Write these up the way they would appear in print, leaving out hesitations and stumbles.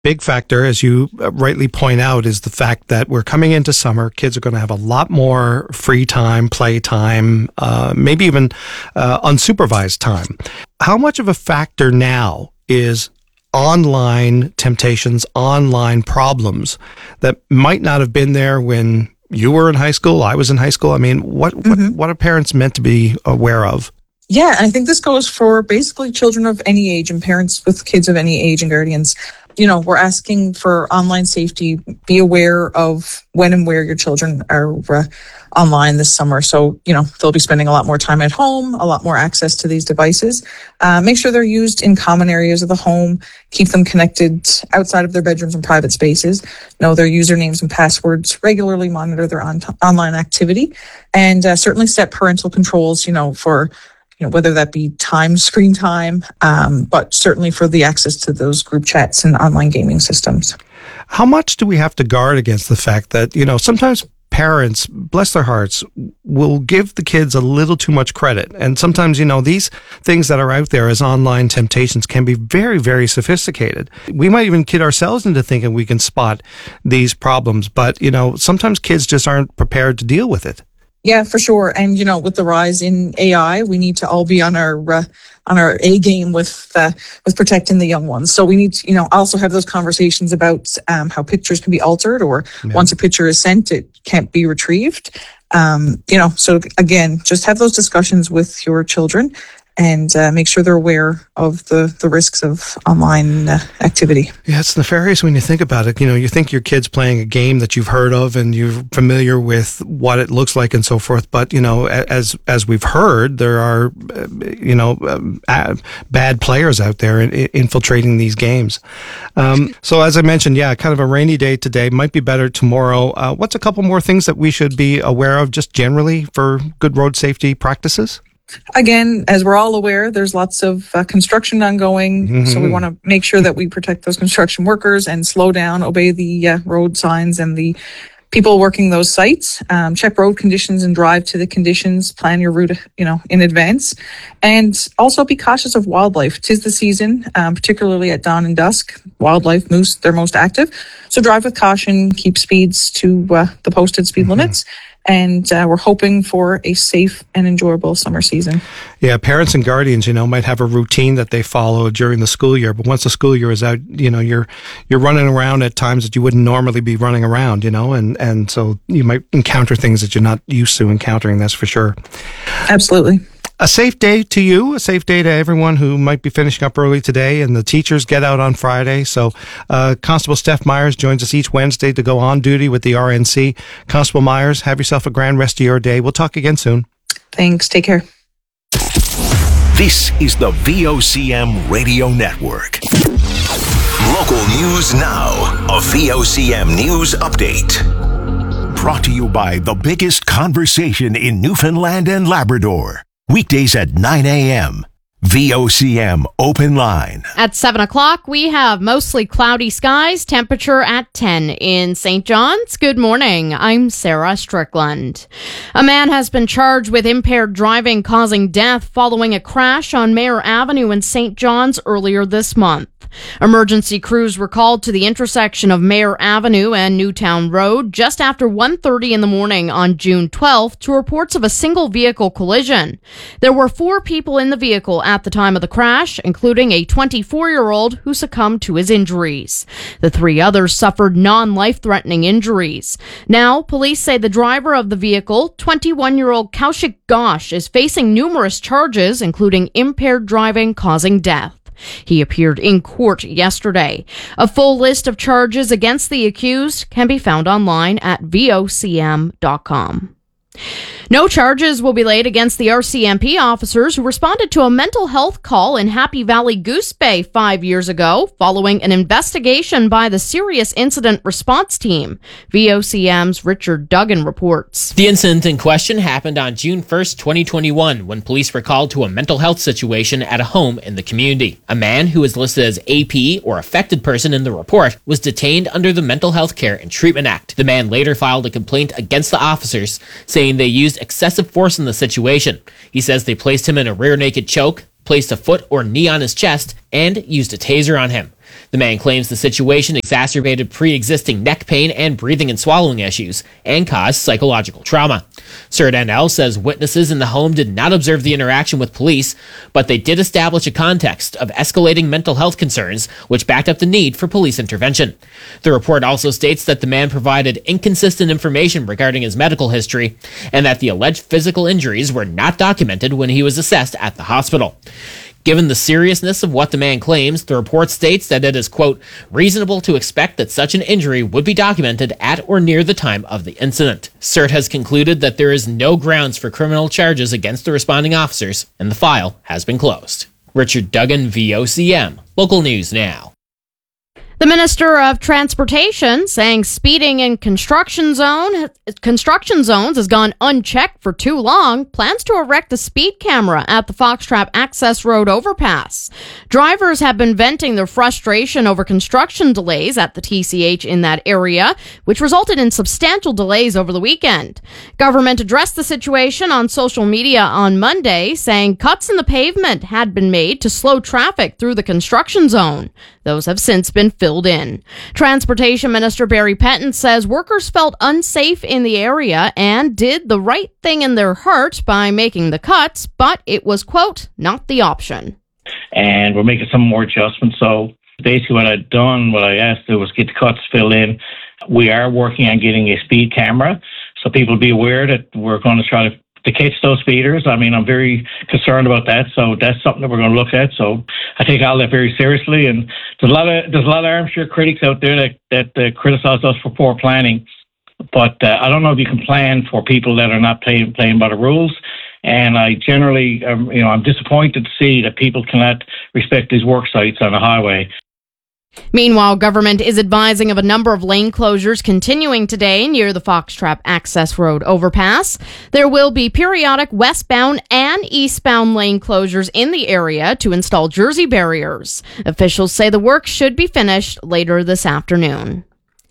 Big factor, as you rightly point out, is the fact that we're coming into summer. Kids are going to have a lot more free time, play time, maybe even unsupervised time. How much of a factor now is online temptations, online problems that might not have been there when you were in high school, I was in high school? I mean, what are parents meant to be aware of? Yeah, and I think this goes for basically children of any age and parents with kids of any age and guardians. We're asking for online safety. Be aware of when and where your children are online this summer. So, they'll be spending a lot more time at home, a lot more access to these devices. Make sure they're used in common areas of the home. Keep them connected outside of their bedrooms and private spaces. Know their usernames and passwords. Regularly monitor their online activity. And certainly set parental controls, for whether that be screen time, but certainly for the access to those group chats and online gaming systems. How much do we have to guard against the fact that, sometimes parents, bless their hearts, will give the kids a little too much credit. And sometimes, these things that are out there as online temptations can be very, very sophisticated. We might even kid ourselves into thinking we can spot these problems, but, sometimes kids just aren't prepared to deal with it. Yeah, for sure. And, with the rise in AI, we need to all be on our A game with protecting the young ones. So we need to, also have those conversations about how pictures can be altered, or once a picture is sent, it can't be retrieved. So again, just have those discussions with your children and make sure they're aware of the risks of online activity. Yeah, it's nefarious when you think about it. You think your kid's playing a game that you've heard of and you're familiar with what it looks like and so forth. But, as we've heard, there are, bad players out there infiltrating these games. So as I mentioned, kind of a rainy day today, might be better tomorrow. What's a couple more things that we should be aware of just generally for good road safety practices? Again, as we're all aware, there's lots of construction ongoing. So we want to make sure that we protect those construction workers and slow down, obey the road signs and the people working those sites. Check road conditions and drive to the conditions. Plan your route, in advance. And also be cautious of wildlife. 'Tis the season, particularly at dawn and dusk. Wildlife moose, they're most active. So drive with caution, keep speeds to the posted speed limits. And we're hoping for a safe and enjoyable summer season. Yeah, parents and guardians, might have a routine that they follow during the school year. But once the school year is out, you're running around at times that you wouldn't normally be running around, and so you might encounter things that you're not used to encountering, that's for sure. Absolutely. A safe day to you, a safe day to everyone who might be finishing up early today, and the teachers get out on Friday. So Constable Steph Myers joins us each Wednesday to go on duty with the RNC. Constable Myers, have yourself a grand rest of your day. We'll talk again soon. Thanks. Take care. This is the VOCM Radio Network. Local news now, a VOCM News Update. Brought to you by the biggest conversation in Newfoundland and Labrador. Weekdays at 9 a.m. VOCM Open Line. At 7 o'clock, we have mostly cloudy skies, temperature at 10 in St. John's. Good morning. I'm Sarah Strickland. A man has been charged with impaired driving causing death following a crash on Mayor Avenue in St. John's earlier this month. Emergency crews were called to the intersection of Mayor Avenue and Newtown Road just after 1:30 in the morning on June 12th to reports of a single vehicle collision. There were 4 people in the vehicle at the time of the crash, including a 24-year-old who succumbed to his injuries. The 3 others suffered non-life-threatening injuries. Now, police say the driver of the vehicle, 21-year-old Kaushik Ghosh, is facing numerous charges, including impaired driving causing death. He appeared in court yesterday. A full list of charges against the accused can be found online at vocm.com. No charges will be laid against the RCMP officers who responded to a mental health call in Happy Valley Goose Bay 5 years ago following an investigation by the Serious Incident Response Team. VOCM's Richard Duggan reports. The incident in question happened on June 1st, 2021, when police were called to a mental health situation at a home in the community. A man who is listed as AP or affected person in the report was detained under the Mental Health Care and Treatment Act. The man later filed a complaint against the officers, saying they used excessive force in the situation. He says they placed him in a rear naked choke, placed a foot or knee on his chest, and used a taser on him. The man claims the situation exacerbated pre-existing neck pain and breathing and swallowing issues and caused psychological trauma. CERT NL says witnesses in the home did not observe the interaction with police, but they did establish a context of escalating mental health concerns, which backed up the need for police intervention. The report also states that the man provided inconsistent information regarding his medical history and that the alleged physical injuries were not documented when he was assessed at the hospital. Given the seriousness of what the man claims, the report states that it is, quote, reasonable to expect that such an injury would be documented at or near the time of the incident. CERT has concluded that there is no grounds for criminal charges against the responding officers, and the file has been closed. Richard Duggan, VOCM, Local News Now. The Minister of Transportation saying speeding in construction zones has gone unchecked for too long, plans to erect a speed camera at the Foxtrap Access Road overpass. Drivers have been venting their frustration over construction delays at the TCH in that area, which resulted in substantial delays over the weekend. Government addressed the situation on social media on Monday, saying cuts in the pavement had been made to slow traffic through the construction zone. Those have since been filled in. Transportation Minister Barry Penton says workers felt unsafe in the area and did the right thing in their heart by making the cuts, but it was, quote, not the option. And we're making some more adjustments. So basically what I asked to was get the cuts filled in. We are working on getting a speed camera, so people be aware that we're going to try to catch those speeders. I mean, I'm very concerned about that, so that's something that we're going to look at. So I take all that very seriously, and there's a lot of armchair critics out there that criticize us for poor planning. But I don't know if you can plan for people that are not playing by the rules. And I generally, I'm disappointed to see that people cannot respect these work sites on the highway. Meanwhile, government is advising of a number of lane closures continuing today near the Foxtrap Access Road overpass. There will be periodic westbound and eastbound lane closures in the area to install jersey barriers. Officials say the work should be finished later this afternoon.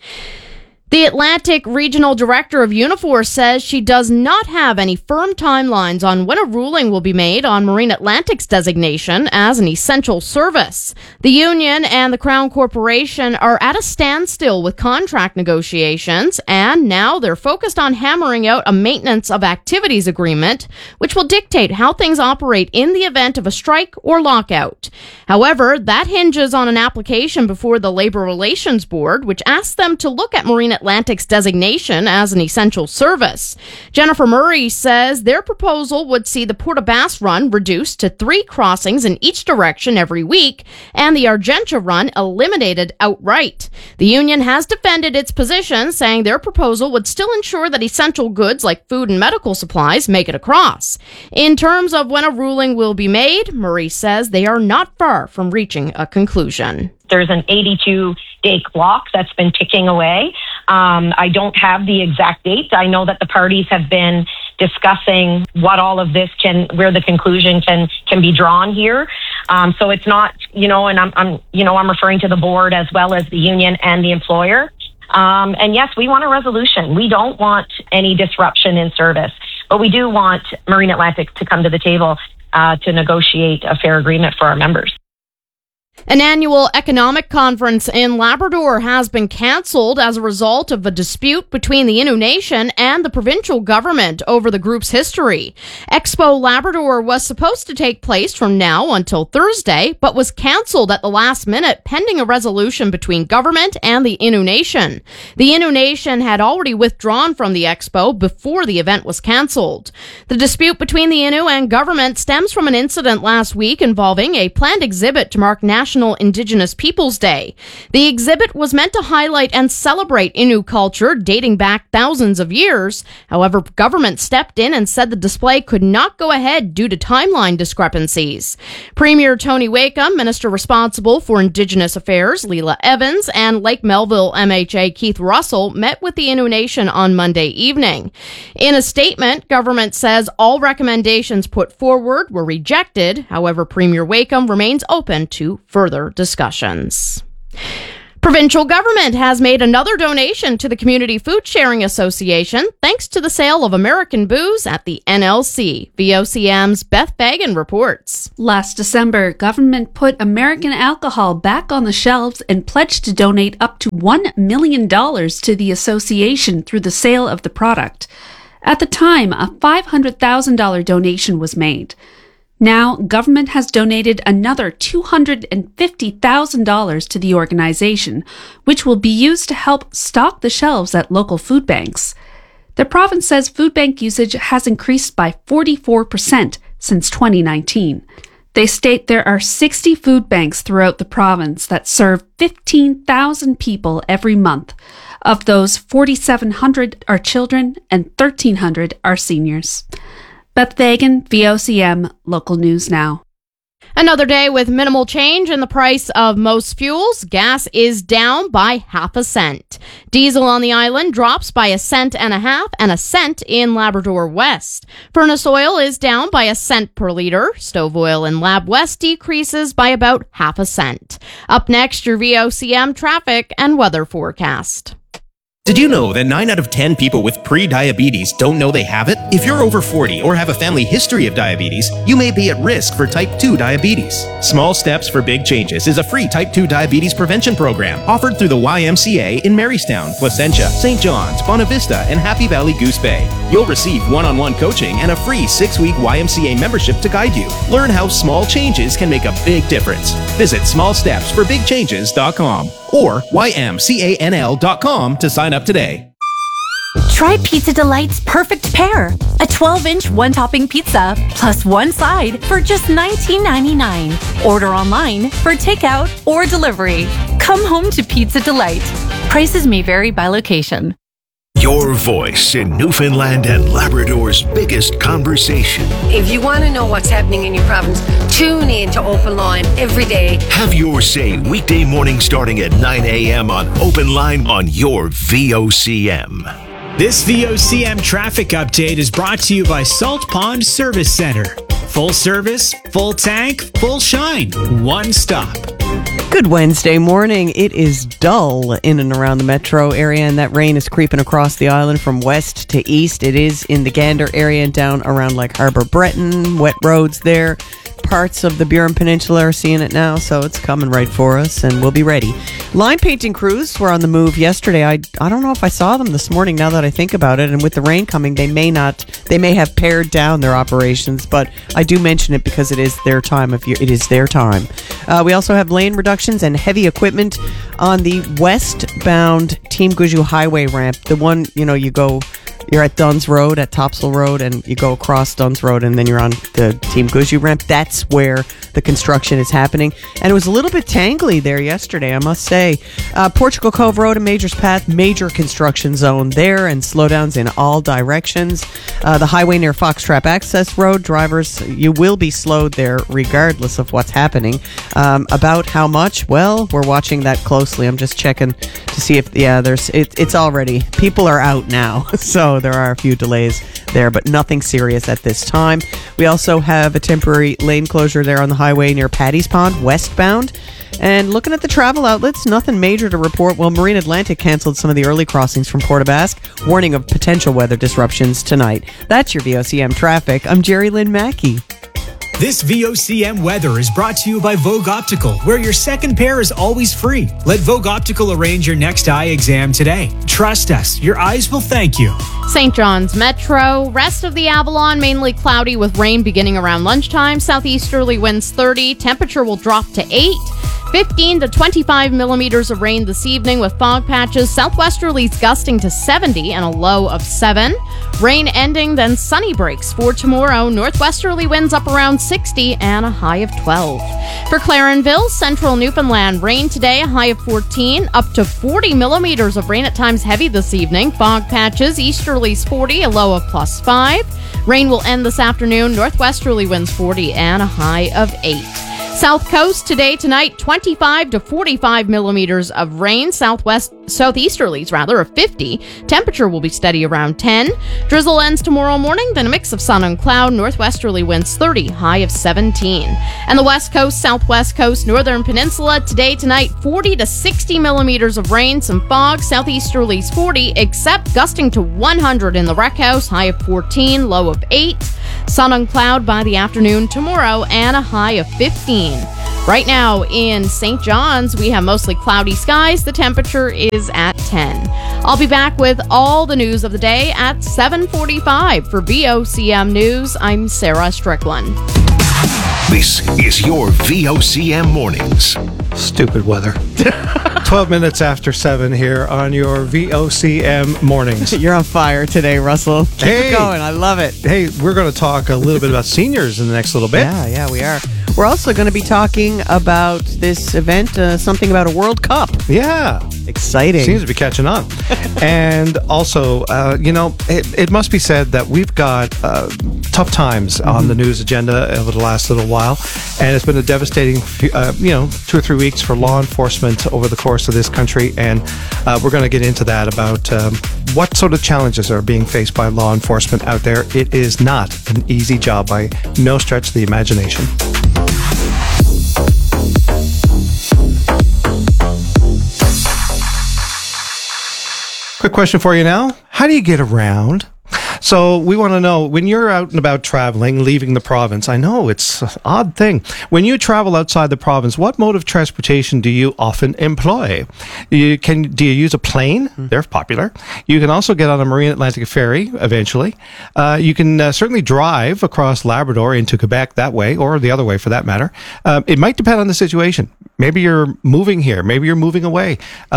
The Atlantic Regional Director of Unifor says she does not have any firm timelines on when a ruling will be made on Marine Atlantic's designation as an essential service. The union and the Crown Corporation are at a standstill with contract negotiations, and now they're focused on hammering out a maintenance of activities agreement, which will dictate how things operate in the event of a strike or lockout. However, that hinges on an application before the Labor Relations Board, which asks them to look at Marine Atlantic's designation as an essential service. Jennifer Murray says their proposal would see the Port aux Basques run reduced to 3 crossings in each direction every week and the Argentia run eliminated outright. The union has defended its position, saying their proposal would still ensure that essential goods like food and medical supplies make it across. In terms of when a ruling will be made, Murray says they are not far from reaching a conclusion. There's an 82-day clock that's been ticking away. I don't have the exact date. I know that the parties have been discussing what all of this where the conclusion can be drawn here. So it's not, and I'm referring to the board as well as the union and the employer. And yes, we want a resolution. We don't want any disruption in service, but we do want Marine Atlantic to come to the table to negotiate a fair agreement for our members. An annual economic conference in Labrador has been cancelled as a result of a dispute between the Innu Nation and the provincial government over the group's history. Expo Labrador was supposed to take place from now until Thursday, but was cancelled at the last minute pending a resolution between government and the Innu Nation. The Innu Nation had already withdrawn from the expo before the event was cancelled. The dispute between the Innu and government stems from an incident last week involving a planned exhibit to mark National Indigenous Peoples Day. The exhibit was meant to highlight and celebrate Innu culture dating back thousands of years. However, government stepped in and said the display could not go ahead due to timeline discrepancies. Premier Tony Wakeham, Minister responsible for Indigenous Affairs Leela Evans, and Lake Melville MHA Keith Russell met with the Innu Nation on Monday evening. In a statement, government says all recommendations put forward were rejected. However, Premier Wakeham remains open to further discussions. Provincial government has made another donation to the Community Food Sharing Association thanks to the sale of American booze at the NLC. VOCM's Beth Fagan reports. Last December, government put American alcohol back on the shelves and pledged to donate up to $1 million to the association through the sale of the product. At the time, a $500,000 donation was made. Now, government has donated another $250,000 to the organization, which will be used to help stock the shelves at local food banks. The province says food bank usage has increased by 44% since 2019. They state there are 60 food banks throughout the province that serve 15,000 people every month. Of those, 4,700 are children and 1,300 are seniors. Beth Fagan, VOCM, Local News Now. Another day with minimal change in the price of most fuels. Gas is down by half a cent. Diesel on the island drops by 1.5 cents and a cent in Labrador West. Furnace oil is down by 1 cent per liter. Stove oil in Lab West decreases by about half a cent. Up next, your VOCM traffic and weather forecast. Did you know that 9 out of 10 people with pre-diabetes don't know they have it? If you're over 40 or have a family history of diabetes, you may be at risk for type 2 diabetes. Small Steps for Big Changes is a free type 2 diabetes prevention program offered through the YMCA in Marystown, Placentia, St. John's, Bonavista, and Happy Valley Goose Bay. You'll receive one-on-one coaching and a free 6-week YMCA membership to guide you. Learn how small changes can make a big difference. Visit smallstepsforbigchanges.com or ymcanl.com to sign up today. Try Pizza Delight's Perfect Pair, a 12-inch one-topping pizza plus one side for just $19.99. Order online for takeout or delivery. Come home to Pizza Delight. Prices may vary by location. Your voice in Newfoundland and Labrador's biggest conversation. If you want to know what's happening in your province, tune in to Open Line every day. Have your say weekday morning starting at 9 a.m. on Open Line on your VOCM. This VOCM traffic update is brought to you by Salt Pond Service Center. Full service, full tank, full shine. One stop. Good Wednesday morning. It is dull in and around the metro area, and that rain is creeping across the island from west to east. It is in the Gander area and down around like Harbour Breton, wet roads there. Parts of the Burin Peninsula are seeing it now, so it's coming right for us, and we'll be ready. Line painting crews were on the move yesterday. I don't know if I saw them this morning now that I think about it, and with the rain coming, they may have pared down their operations, but I do mention it because it is their time of year. It is their time. We also have lane reductions and heavy equipment on the westbound Team Guju Highway ramp. The one, you're at Duns Road, at Topsail Road, and you go across Duns Road, and then you're on the Team Guju ramp. That's where the construction is happening. And it was a little bit tangly there yesterday, I must say. Portugal Cove Road and Major's Path, major construction zone there, and slowdowns in all directions. The highway near Foxtrap Access Road, drivers, you will be slowed there regardless of what's happening. About how much? Well, we're watching that closely. I'm just checking to see if, it's already, people are out now. So there are a few delays there, but nothing serious at this time. We also have a temporary lane closure there on the highway near Paddy's Pond, westbound. And looking at the travel outlets, nothing major to report. Well, Marine Atlantic canceled some of the early crossings from Port aux Basques, warning of potential weather disruptions tonight. That's your VOCM traffic. I'm Jerry Lynn Mackey. This VOCM weather is brought to you by Vogue Optical, where your second pair is always free. Let Vogue Optical arrange your next eye exam today. Trust us, your eyes will thank you. St. John's Metro. Rest of the Avalon, mainly cloudy with rain beginning around lunchtime. Southeasterly winds 30. Temperature will drop to 8. 15 to 25 millimeters of rain this evening with fog patches. Southwesterlies gusting to 70 and a low of 7. Rain ending, then sunny breaks for tomorrow. Northwesterly winds up around 60 and a high of 12. For Clarenville, central Newfoundland, rain today, a high of 14, up to 40 millimeters of rain at times heavy this evening. Fog patches, easterlies 40, a low of plus 5. Rain will end this afternoon. Northwesterly winds 40 and a high of 8. South Coast today, tonight, 25 to 45 millimeters of rain. Southeasterlies of 50. Temperature will be steady around 10. Drizzle ends tomorrow morning, then a mix of sun and cloud. Northwesterly winds 30, high of 17. And the West Coast, Southwest Coast, Northern Peninsula, today, tonight, 40 to 60 millimeters of rain, some fog. Southeasterlies 40, except gusting to 100 in the Rec House, high of 14, low of 8. Sun and cloud by the afternoon tomorrow, and a high of 15. Right now in St. John's, we have mostly cloudy skies. The temperature is at 10. I'll be back with all the news of the day at 7:45. For VOCM News, I'm Sarah Strickland. This is your VOCM Mornings. Stupid weather. 12 minutes after 7 here on your VOCM Mornings. You're on fire today, Russell. Keep it going. I love it. Hey, we're going to talk a little bit about seniors in the next little bit. Yeah, we are. We're also going to be talking about this event, something about a World Cup. Yeah. Exciting. Seems to be catching on. And also, it must be said that we've got tough times on the news agenda over the last little while. And it's been a devastating, 2 or 3 weeks for law enforcement over the course of this country. And we're going to get into that about what sort of challenges are being faced by law enforcement out there. It is not an easy job by no stretch of the imagination. Quick question for you now. How do you get around? So we want to know, when you're out and about traveling, leaving the province, I know it's an odd thing. When you travel outside the province, what mode of transportation do you often employ? Do you use a plane? They're popular. You can also get on a Marine Atlantic ferry eventually. You can certainly drive across Labrador into Quebec that way, or the other way for that matter. It might depend on the situation. Maybe you're moving here. Maybe you're moving away.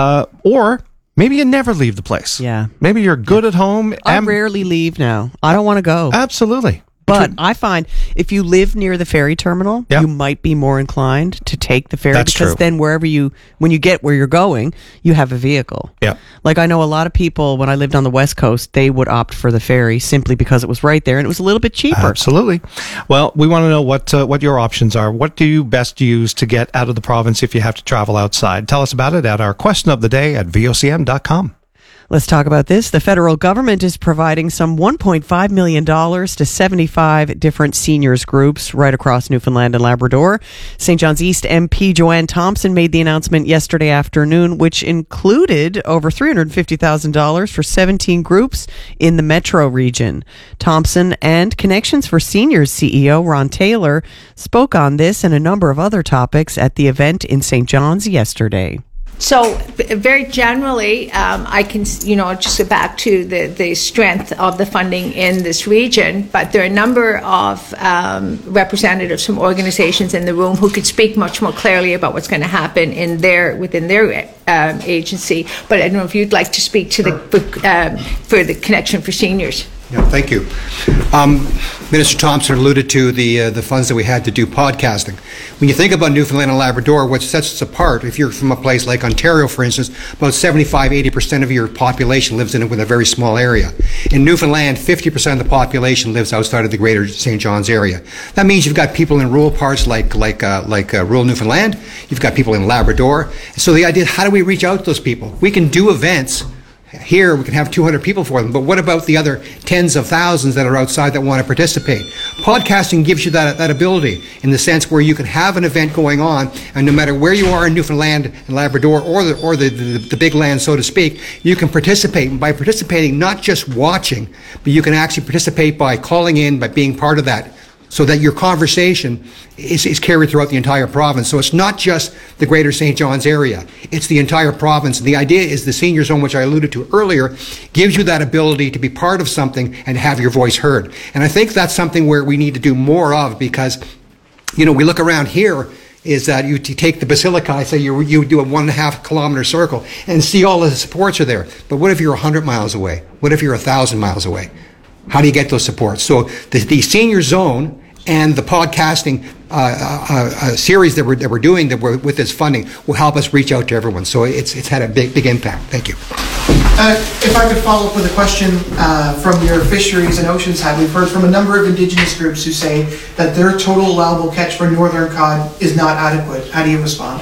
Or maybe you never leave the place. Yeah. Maybe you're good at home. I rarely leave now. I don't want to go. Absolutely. But I find if you live near the ferry terminal, you might be more inclined to take the ferry. That's because true. then when you get where you're going, you have a vehicle. Yeah. Like I know a lot of people, when I lived on the West Coast, they would opt for the ferry simply because it was right there and it was a little bit cheaper. Absolutely. Well, we want to know what your options are. What do you best use to get out of the province if you have to travel outside? Tell us about it at our question of the day at vocm.com. Let's talk about this. The federal government is providing some $1.5 million to 75 different seniors groups right across Newfoundland and Labrador. St. John's East MP Joanne Thompson made the announcement yesterday afternoon, which included over $350,000 for 17 groups in the metro region. Thompson and Connections for Seniors CEO Ron Taylor spoke on this and a number of other topics at the event in St. John's yesterday. So very generally, I can, just go back to the strength of the funding in this region, but there are a number of representatives from organizations in the room who could speak much more clearly about what's going to happen within their agency. But I don't know if you'd like to speak to for the Connection for Seniors. Yeah, thank you. Minister Thompson alluded to the funds that we had to do podcasting. When you think about Newfoundland and Labrador, what sets us apart, if you're from a place like Ontario, for instance, about 75-80% of your population lives in a very small area. In Newfoundland, 50% of the population lives outside of the greater St. John's area. That means you've got people in rural parts like rural Newfoundland. You've got people in Labrador. So the idea, how do we reach out to those people? We can do events. Here, we can have 200 people for them, but what about the other tens of thousands that are outside that want to participate? Podcasting gives you that ability in the sense where you can have an event going on, and no matter where you are in Newfoundland and Labrador or the big land, so to speak, you can participate. And by participating, not just watching, but you can actually participate by calling in, by being part of that, so that your conversation is carried throughout the entire province. So it's not just the greater St. John's area, it's the entire province. And the idea is the senior zone, which I alluded to earlier, gives you that ability to be part of something and have your voice heard. And I think that's something where we need to do more of, because, we look around here, is that you take the Basilica, say you do a 1.5 kilometer circle and see all of the supports are there. But what if you're 100 miles away? What if you're 1,000 miles away? How do you get those supports? So the senior zone and the podcasting series that we're doing with this funding will help us reach out to everyone. So it's had a big impact. Thank you. If I could follow up with a question from your Fisheries and Oceans Hub, we've heard from a number of Indigenous groups who say that their total allowable catch for northern cod is not adequate. How do you respond?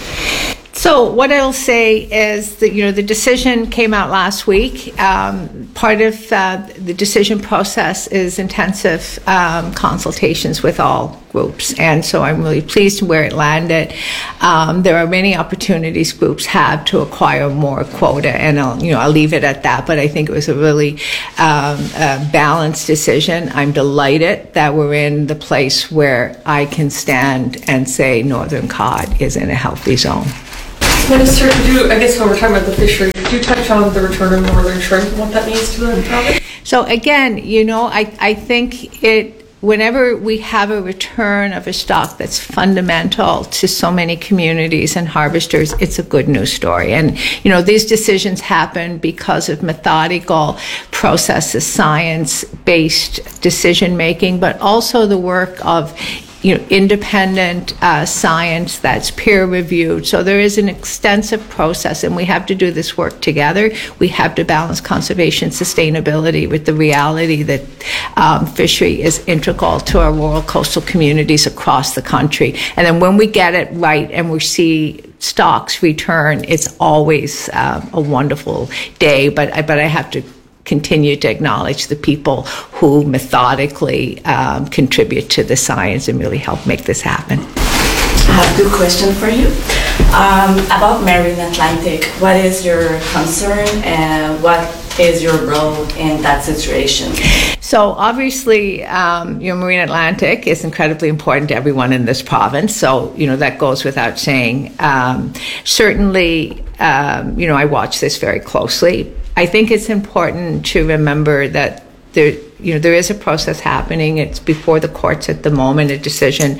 So what I'll say is that, the decision came out last week. Part of the decision process is intensive consultations with all groups, and so I'm really pleased where it landed. There are many opportunities groups have to acquire more quota, and I'll leave it at that. But I think it was a really balanced decision. I'm delighted that we're in the place where I can stand and say northern cod is in a healthy zone. Minister, I guess when we're talking about the fishery, could you touch on the return of northern shrimp and what that means to the province? So again, I think whenever we have a return of a stock that's fundamental to so many communities and harvesters, it's a good news story. And, these decisions happen because of methodical processes, science-based decision-making, but also the work of independent science that's peer-reviewed. So there is an extensive process, and we have to do this work together. We have to balance conservation sustainability with the reality that fishery is integral to our rural coastal communities across the country. And then when we get it right and we see stocks return, it's always a wonderful day. But I have to continue to acknowledge the people who methodically contribute to the science and really help make this happen. I have a good question for you. About Marine Atlantic, what is your concern and what is your role in that situation? So obviously, Marine Atlantic is incredibly important to everyone in this province. So, that goes without saying. Certainly, I watch this very closely. I think it's important to remember that there is a process happening. It's before the courts at the moment, a decision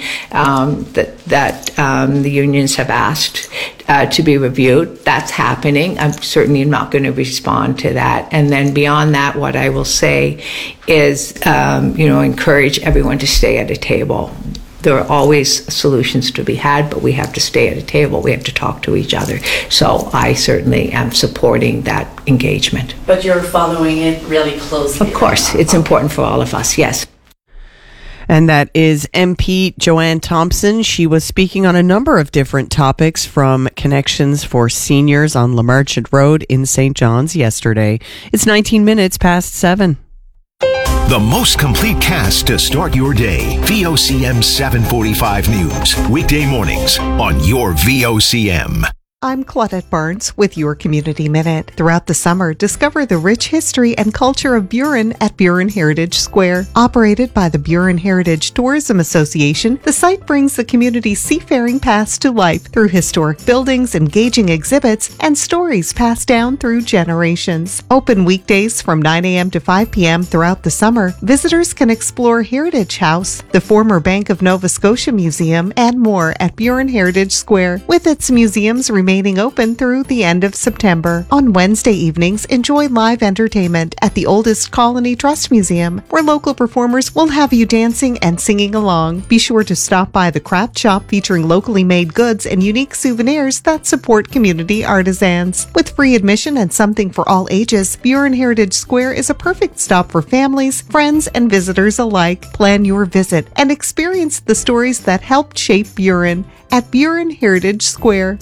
that the unions have asked to be reviewed. That's happening. I'm certainly not going to respond to that. And then beyond that, what I will say is, encourage everyone to stay at a table. There are always solutions to be had, but we have to stay at a table. We have to talk to each other. So I certainly am supporting that engagement. But you're following it really closely. Of course. It's important for all of us, yes. And that is MP Joanne Thompson. She was speaking on a number of different topics, from connections for seniors on Lamarchant Road in St. John's yesterday. It's 19 minutes past 7. The most complete cast to start your day. VOCM 745 News. Weekday mornings on your VOCM. I'm Claudette Barnes with your Community Minute. Throughout the summer, discover the rich history and culture of Burin at Burin Heritage Square. Operated by the Burin Heritage Tourism Association, the site brings the community's seafaring past to life through historic buildings, engaging exhibits, and stories passed down through generations. Open weekdays from 9 a.m. to 5 p.m. throughout the summer, visitors can explore Heritage House, the former Bank of Nova Scotia Museum, and more at Burin Heritage Square, with its museums remaining open through the end of September. On Wednesday evenings, enjoy live entertainment at the Oldest Colony Trust Museum, where local performers will have you dancing and singing along. Be sure to stop by the craft shop featuring locally made goods and unique souvenirs that support community artisans. With free admission and something for all ages, Burin Heritage Square is a perfect stop for families, friends, and visitors alike. Plan your visit and experience the stories that helped shape Burin at Burin Heritage Square.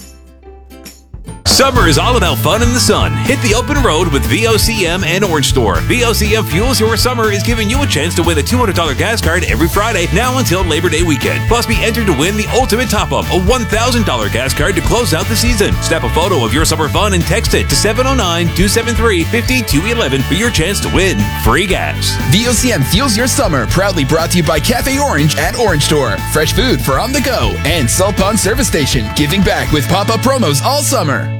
Summer is all about fun in the sun. Hit the open road with VOCM and Orange Store. VOCM Fuels Your Summer is giving you a chance to win a $200 gas card every Friday, now until Labor Day weekend. Plus, be entered to win the ultimate top-up, a $1,000 gas card to close out the season. Snap a photo of your summer fun and text it to 709-273-5211 for your chance to win free gas. VOCM Fuels Your Summer, proudly brought to you by Cafe Orange at Orange Store. Fresh food for on the go. And Salt Pond Service Station, giving back with pop-up promos all summer.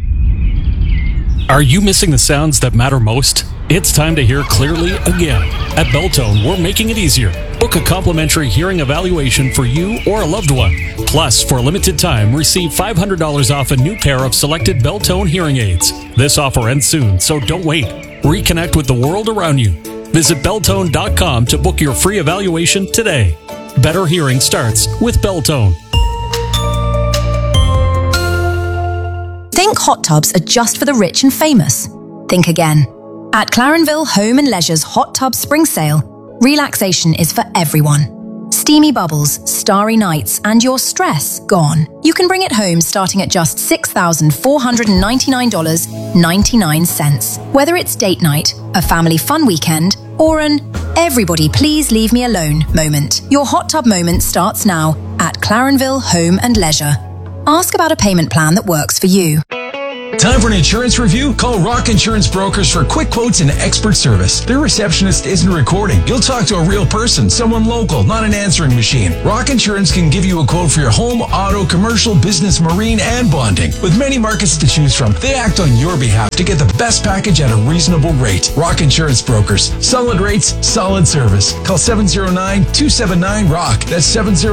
Are you missing the sounds that matter most? It's time to hear clearly again. At Beltone, we're making it easier. Book a complimentary hearing evaluation for you or a loved one. Plus, for a limited time, receive $500 off a new pair of selected Beltone hearing aids. This offer ends soon, so don't wait. Reconnect with the world around you. Visit Beltone.com to book your free evaluation today. Better hearing starts with Beltone. Think hot tubs are just for the rich and famous? Think again. At Clarenville Home and Leisure's Hot Tub Spring Sale, relaxation is for everyone. Steamy bubbles, starry nights, and your stress gone. You can bring it home starting at just $6,499.99. Whether it's date night, a family fun weekend, or an everybody please leave me alone moment. Your hot tub moment starts now at Clarenville Home and Leisure. Ask about a payment plan that works for you. Time for an insurance review? Call Rock Insurance Brokers for quick quotes and expert service. Their receptionist isn't recording. You'll talk to a real person, someone local, not an answering machine. Rock Insurance can give you a quote for your home, auto, commercial, business, marine, and bonding. With many markets to choose from, they act on your behalf to get the best package at a reasonable rate. Rock Insurance Brokers. Solid rates, solid service. Call 709-279-ROCK. That's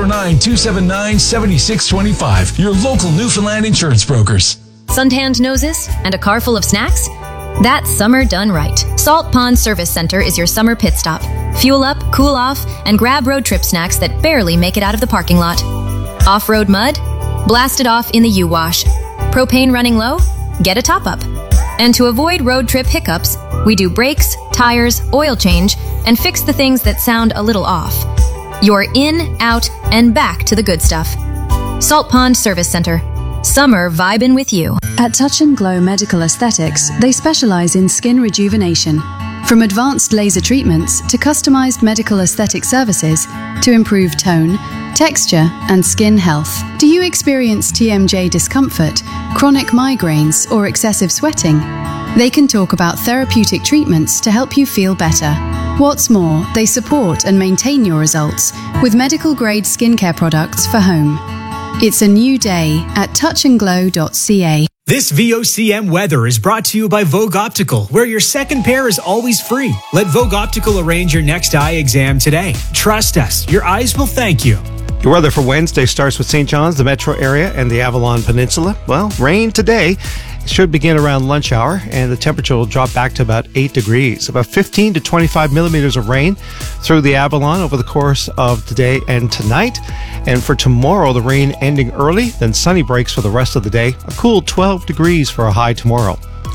709-279-7625. Your local Newfoundland insurance brokers. Suntanned noses and a car full of snacks? That's summer done right. Salt Pond Service Center is your summer pit stop. Fuel up, cool off, and grab road trip snacks that barely make it out of the parking lot. Off-road mud? Blast it off in the U-Wash. Propane running low? Get a top-up. And to avoid road trip hiccups, we do brakes, tires, oil change, and fix the things that sound a little off. You're in, out, and back to the good stuff. Salt Pond Service Center. Summer vibin' with you. At Touch and Glow Medical Aesthetics, they specialize in skin rejuvenation. From advanced laser treatments to customized medical aesthetic services to improve tone, texture, and skin health. Do you experience TMJ discomfort, chronic migraines, or excessive sweating? They can talk about therapeutic treatments to help you feel better. What's more, they support and maintain your results with medical-grade skincare products for home. It's a new day at touchandglow.ca. This VOCM weather is brought to you by Vogue Optical, where your second pair is always free. Let Vogue Optical arrange your next eye exam today. Trust us, your eyes will thank you. Your weather for Wednesday starts with St. John's, the metro area, and the Avalon Peninsula. Well, rain today. It should begin around lunch hour, and the temperature will drop back to about 8 degrees. About 15 to 25 millimeters of rain through the Avalon over the course of today and tonight. And for tomorrow, the rain ending early, then sunny breaks for the rest of the day. A cool 12 degrees for a high tomorrow.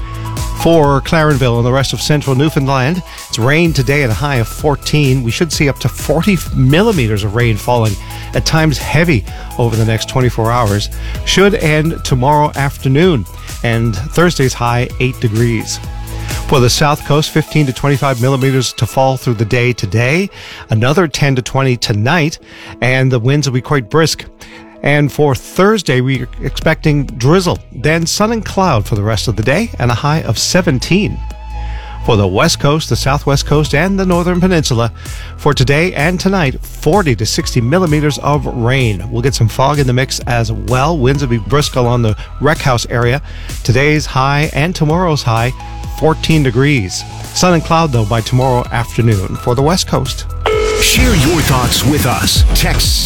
For Clarenville and the rest of central Newfoundland, it's rain today at a high of 14. We should see up to 40 millimeters of rain falling, at times heavy, over the next 24 hours. Should end tomorrow afternoon, and Thursday's high 8 degrees. For the South Coast, 15 to 25 millimeters to fall through the day today, another 10 to 20 tonight, and the winds will be quite brisk. And for Thursday, we're expecting drizzle, then sun and cloud for the rest of the day, and a high of 17. For the West Coast, the Southwest Coast, and the Northern Peninsula, for today and tonight, 40 to 60 millimeters of rain. We'll get some fog in the mix as well. Winds will be brisk along the Rec House area. Today's high and tomorrow's high, 14 degrees. Sun and cloud, though, by tomorrow afternoon for the West Coast. Share your thoughts with us. Text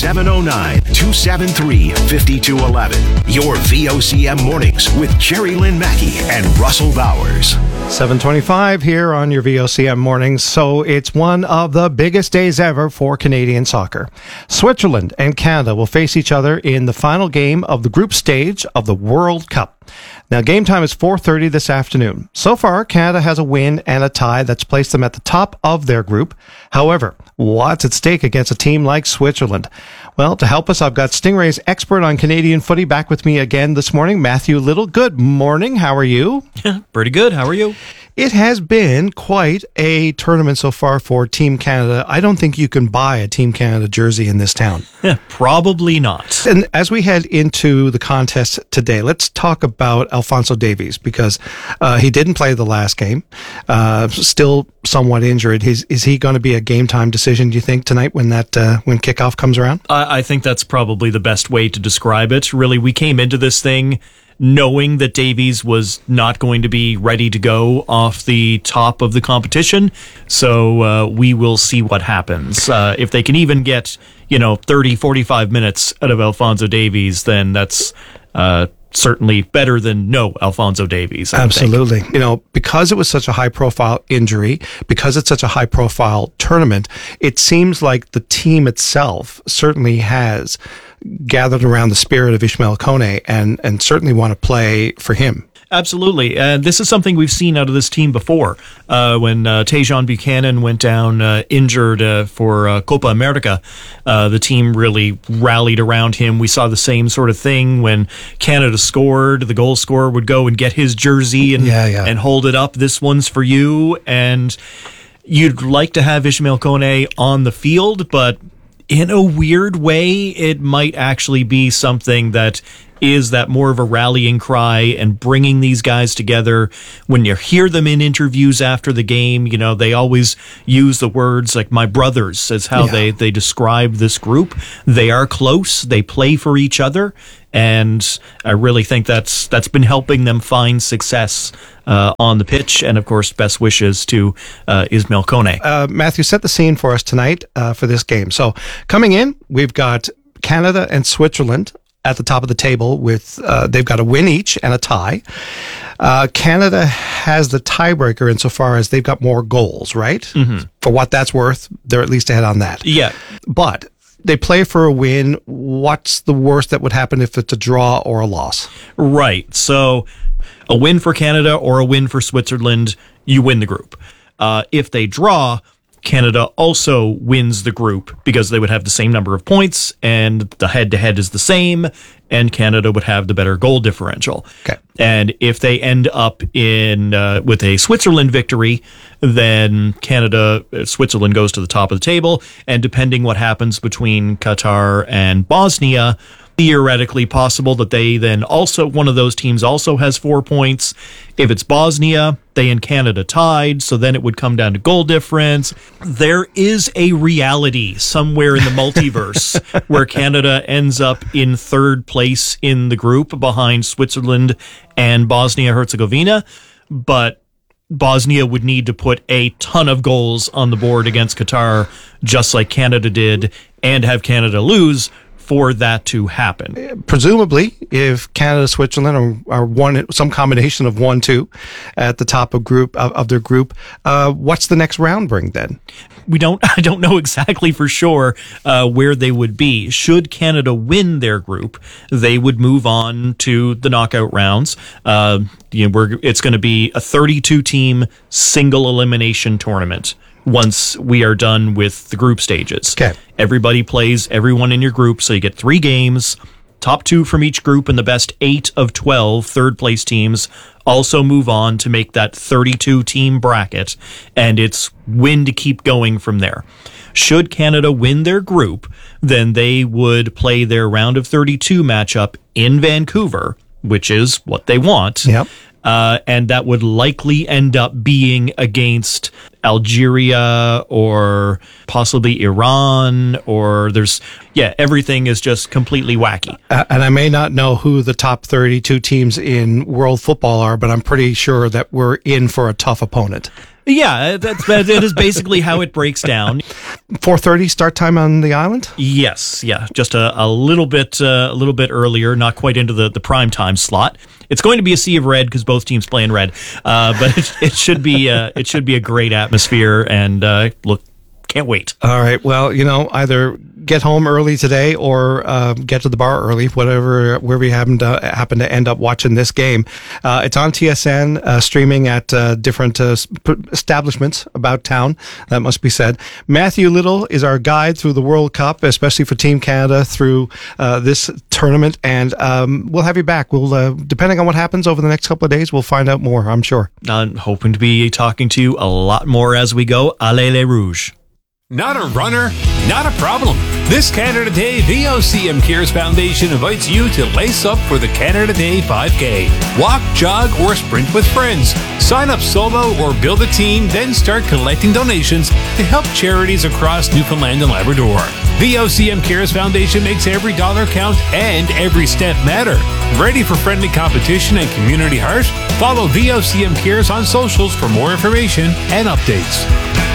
709-273-5211. Your VOCM mornings with Jerry Lynn Mackey and Russell Bowers. 7:25 here on your VOCM mornings. So it's one of the biggest days ever for Canadian soccer. Switzerland and Canada will face each other in the final game of the group stage of the World Cup. Now, game time is 4:30 this afternoon. So far, Canada has a win and a tie that's placed them at the top of their group. However, what's at stake against a team like Switzerland? Well, to help us, I've got Stingray's expert on Canadian footy back with me again this morning, Matthew Little. Good morning. How are you? Pretty good. How are you? It has been quite a tournament so far for Team Canada. I don't think you can buy a Team Canada jersey in this town. Probably not. And as we head into the contest today, let's talk about Alphonso Davies, because he didn't play the last game, still somewhat injured. Is he going to be a game time decision, do you think, tonight when kickoff comes around? I think that's probably the best way to describe it. Really, we came into this thing knowing that Davies was not going to be ready to go off the top of the competition. So we will see what happens. If they can even get, 30, 45 minutes out of Alphonso Davies, then that's certainly better than no Alphonso Davies. I would think. Absolutely. Because it was such a high-profile injury, because it's such a high-profile tournament, it seems like the team itself certainly has gathered around the spirit of Ishmael Kone and certainly want to play for him. Absolutely. And this is something we've seen out of this team before. When Tajon Buchanan went down injured for Copa America, the team really rallied around him. We saw the same sort of thing when Canada scored. The goal scorer would go and get his jersey and hold it up. This one's for you. And you'd like to have Ishmael Kone on the field, but in a weird way, it might actually be something that is that more of a rallying cry and bringing these guys together. When you hear them in interviews after the game, they always use the words like my brothers as how they describe this group. They are close. They play for each other. And I really think that's been helping them find success on the pitch. And, of course, best wishes to Ishmael Kone. Matthew, set the scene for us tonight for this game. So coming in, we've got Canada and Switzerland at the top of the table with they've got a win each and a tie. Canada has the tiebreaker insofar as they've got more goals, right? Mm-hmm. For what that's worth, they're at least ahead on that. Yeah. But they play for a win. What's the worst that would happen if it's a draw or a loss? Right. So a win for Canada or a win for Switzerland, you win the group. If they draw, Canada also wins the group because they would have the same number of points and the head-to-head is the same, and Canada would have the better goal differential. Okay. And if they end up in with a Switzerland victory, then Switzerland goes to the top of the table, and depending what happens between Qatar and Bosnia, theoretically possible that they then also, one of those teams also has 4 points. If it's Bosnia, they and Canada tied, so then it would come down to goal difference. There is a reality somewhere in the multiverse where Canada ends up in third place in the group behind Switzerland and Bosnia-Herzegovina, but Bosnia would need to put a ton of goals on the board against Qatar, just like Canada did, and have Canada lose for that to happen. Presumably, if Canada, Switzerland are some combination of 1-2 at the top of their group, what's the next round bring then? I don't know exactly for sure where they would be. Should Canada win their group, they would move on to the knockout rounds. It's going to be a 32-team single elimination tournament once we are done with the group stages. Okay. Everybody plays everyone in your group, so you get 3 games. Top 2 from each group and the best 8 of 12 third-place teams also move on to make that 32-team bracket, and it's win to keep going from there. Should Canada win their group, then they would play their round of 32 matchup in Vancouver, which is what they want. Yep. And that would likely end up being against Algeria or possibly Iran, or everything is just completely wacky. And I may not know who the top 32 teams in world football are, but I'm pretty sure that we're in for a tough opponent. Yeah, that is basically how it breaks down. 4:30 start time on the island? Yes, yeah, just a little bit earlier, not quite into the prime time slot. It's going to be a sea of red because both teams play in red, but it should be a great atmosphere, and look, can't wait. All right, well, either get home early today or get to the bar early, where we happen to end up watching this game. It's on TSN, streaming at different establishments about town, that must be said. Matthew Little is our guide through the World Cup, especially for Team Canada through this tournament, and we'll have you back. We'll, depending on what happens over the next couple of days, we'll find out more, I'm sure. I'm hoping to be talking to you a lot more as we go. Allez les Rouges. Not a runner? Not a problem. This Canada Day, VOCM Cares Foundation invites you to lace up for the Canada Day 5K. Walk, jog, or sprint with friends. Sign up solo or build a team, then start collecting donations to help charities across Newfoundland and Labrador. VOCM Cares Foundation makes every dollar count and every step matter. Ready for friendly competition and community heart? Follow VOCM Cares on socials for more information and updates.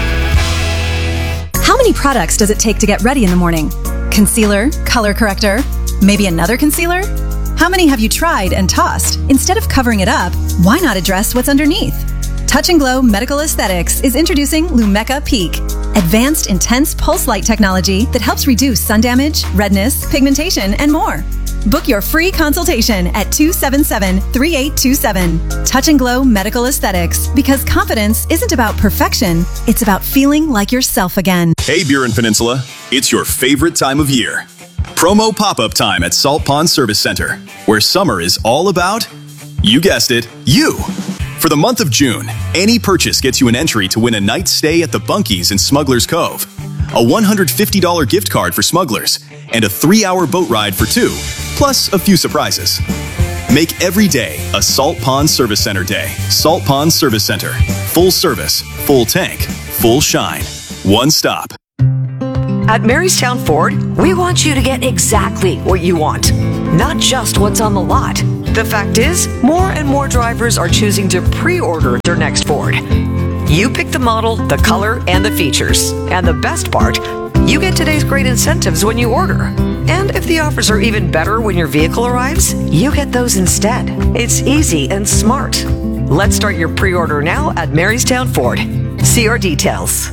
How many products does it take to get ready in the morning? Concealer, color corrector, maybe another concealer? How many have you tried and tossed? Instead of covering it up, why not address what's underneath? Touch and Glow Medical Aesthetics is introducing Lumecca Peak, advanced intense pulse light technology that helps reduce sun damage, redness, pigmentation, and more. Book your free consultation at 277-3827. Touch and Glow Medical Aesthetics, because confidence isn't about perfection, it's about feeling like yourself again. Hey, Burin Peninsula, it's your favorite time of year. Promo pop-up time at Salt Pond Service Center, where summer is all about, you guessed it, you. For the month of June, any purchase gets you an entry to win a night's stay at the Bunkies in Smuggler's Cove, a $150 gift card for Smugglers, and a 3-hour boat ride for 2, plus a few surprises. Make every day a Salt Pond Service Center day. Salt Pond Service Center. Full service, full tank, full shine. One stop. At Marystown Ford, we want you to get exactly what you want, not just what's on the lot. The fact is, more and more drivers are choosing to pre-order their next Ford. You pick the model, the color, and the features. And the best part, you get today's great incentives when you order. And if the offers are even better when your vehicle arrives, you get those instead. It's easy and smart. Let's start your pre-order now at Marystown Ford. See our details.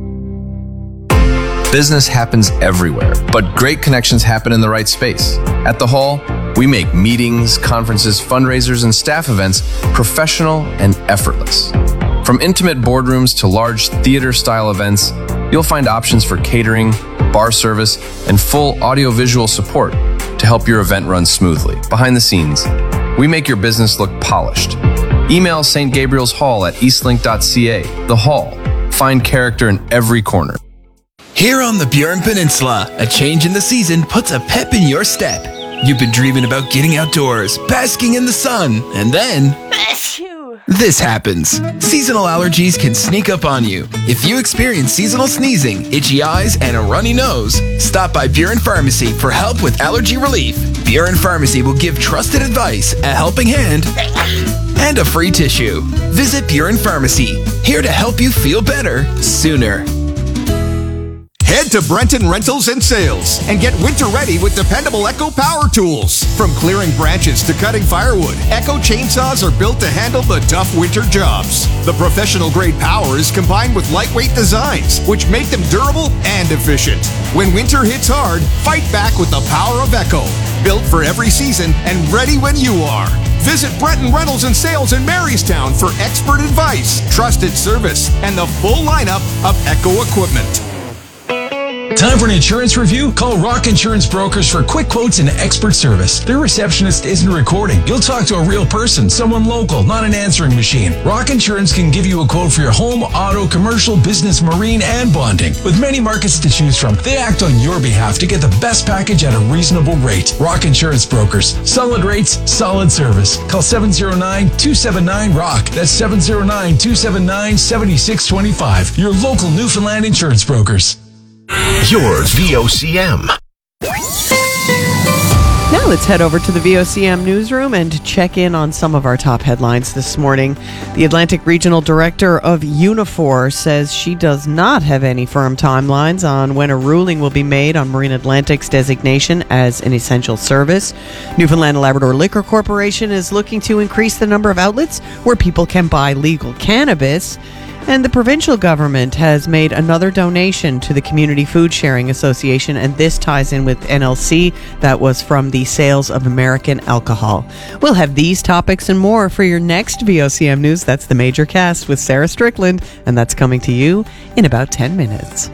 Business happens everywhere, but great connections happen in the right space. At the Hall, we make meetings, conferences, fundraisers, and staff events professional and effortless. From intimate boardrooms to large theater-style events, you'll find options for catering, bar service, and full audiovisual support to help your event run smoothly. Behind the scenes, we make your business look polished. Email St. Gabriel's Hall at eastlink.ca. The Hall. Find character in every corner. Here on the Burin Peninsula, a change in the season puts a pep in your step. You've been dreaming about getting outdoors, basking in the sun, and then this happens. Seasonal allergies can sneak up on you. If you experience seasonal sneezing, itchy eyes, and a runny nose, stop by Burin Pharmacy for help with allergy relief. Burin Pharmacy will give trusted advice, a helping hand, and a free tissue. Visit Burin Pharmacy, here to help you feel better sooner. Head to Brenton Rentals and Sales and get winter ready with dependable Echo power tools. From clearing branches to cutting firewood, Echo chainsaws are built to handle the tough winter jobs. The professional grade power is combined with lightweight designs, which make them durable and efficient. When winter hits hard, fight back with the power of Echo. Built for every season and ready when you are. Visit Brenton Rentals and Sales in Marystown for expert advice, trusted service, and the full lineup of Echo equipment. Time for an insurance review? Call Rock Insurance Brokers for quick quotes and expert service. Their receptionist isn't recording. You'll talk to a real person, someone local, not an answering machine. Rock Insurance can give you a quote for your home, auto, commercial, business, marine, and bonding. With many markets to choose from, they act on your behalf to get the best package at a reasonable rate. Rock Insurance Brokers. Solid rates, solid service. Call 709-279-ROCK. That's 709-279-7625. Your local Newfoundland insurance brokers. Your VOCM. Now let's head over to the VOCM newsroom and check in on some of our top headlines this morning. The Atlantic Regional Director of Unifor says she does not have any firm timelines on when a ruling will be made on Marine Atlantic's designation as an essential service. Newfoundland and Labrador Liquor Corporation is looking to increase the number of outlets where people can buy legal cannabis. And the provincial government has made another donation to the Community Food Sharing Association, and this ties in with NLC. That was from the sales of American alcohol. We'll have these topics and more for your next VOCM News. That's the Major Cast with Sarah Strickland, and that's coming to you in about 10 minutes.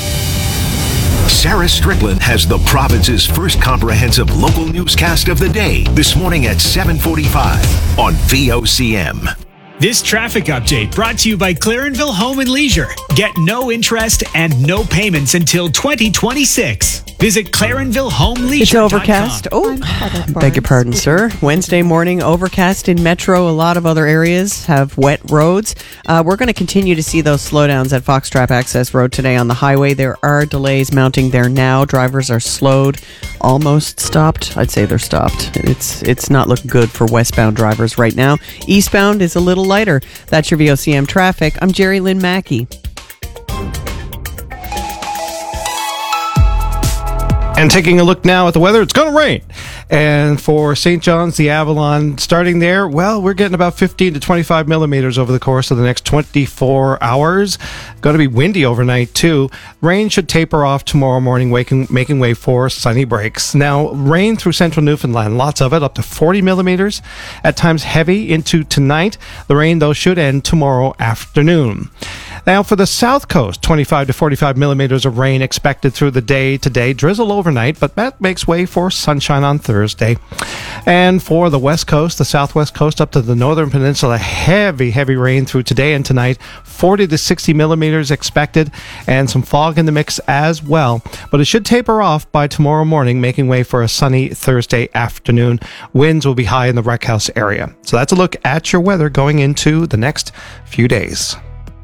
Sarah Strickland has the province's first comprehensive local newscast of the day this morning at 7:45 on VOCM. This traffic update brought to you by Clarenville Home and Leisure. Get no interest and no payments until 2026. Visit ClarenvilleHomeLeisure.com. It's overcast. Oh, beg your pardon, sir. Wednesday morning, overcast in Metro. A lot of other areas have wet roads. We're going to continue to see those slowdowns at Foxtrap Access Road today on the highway. There are delays mounting there now. Drivers are slowed, almost stopped. I'd say they're stopped. It's not looking good for westbound drivers right now. Eastbound is a little lighter. That's your VOCM traffic. I'm Jerry Lynn Mackey. And taking a look now at the weather, it's going to rain. And for St. John's, the Avalon, starting there, well, we're getting about 15 to 25 millimeters over the course of the next 24 hours. Going to be windy overnight, too. Rain should taper off tomorrow morning, making way for sunny breaks. Now, rain through central Newfoundland, lots of it, up to 40 millimeters. At times heavy into tonight. The rain, though, should end tomorrow afternoon. Now, for the south coast, 25 to 45 millimeters of rain expected through the day today. Drizzle overnight, but that makes way for sunshine on Thursday. And for the west coast, the southwest coast up to the northern peninsula, heavy rain through today and tonight. 40 to 60 millimeters expected, and some fog in the mix as well. But it should taper off by tomorrow morning, making way for a sunny Thursday afternoon. Winds will be high in the Wreck House area. So that's a look at your weather going into the next few days.